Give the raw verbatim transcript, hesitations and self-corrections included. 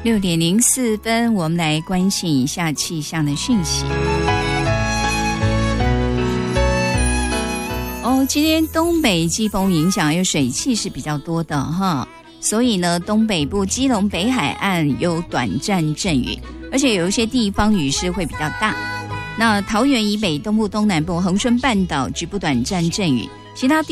六点零四分，我们来关心一下气象的讯息。哦，今天东北季风影响，有水汽是比较多的哈，所以呢，东北部基隆北海岸有短暂阵雨，而且有一些地方雨势会比较大。那桃园以北、东部、东南部、恒春半岛局部短暂阵雨，其他地